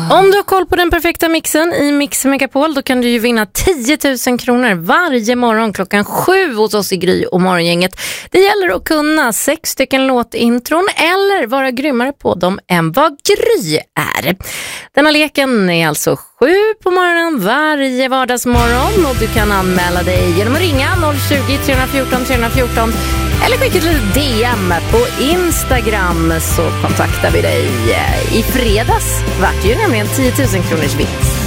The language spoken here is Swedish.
Om du har koll på den perfekta mixen i Mix Megapol, då kan du ju vinna 10 000 kronor varje morgon 7:00 hos oss i Gry och Morgongänget. Det gäller att kunna 6 stycken låtintron eller vara grymmare på dem än vad Gry är. Denna leken är alltså 7 på morgonen varje vardagsmorgon och du kan anmäla dig genom att ringa 020 314 314 eller skicka ett litet DM på Instagram, så kontaktar vi dig. I fredags vart ju nämligen 10 000 kronors vinst.